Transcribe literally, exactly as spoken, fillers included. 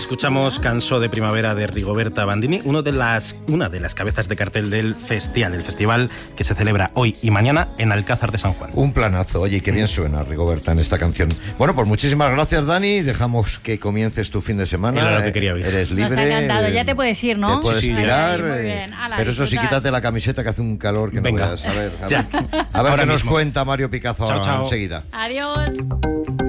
Escuchamos Canso de Primavera de Rigoberta Bandini, uno de las, una de las cabezas de cartel del Festival, el festival que se celebra hoy y mañana en Alcázar de San Juan. Un planazo, oye, qué bien suena Rigoberta en esta canción. Bueno, pues muchísimas gracias, Dani, dejamos que comiences tu fin de semana. Era lo que quería oír. Eres libre. Nos ha encantado, ya te puedes ir, ¿no? Te puedes Sí, sí. mirar, Ay, muy eh, bien. Ala, pero eso sí, disfrutar. quítate la camiseta que hace un calor que Venga. no veas. A ver, a Ya. ver, a ver Ahora qué nos mismo. cuenta Mario Picazo Chao, ahora chao. enseguida. Adiós.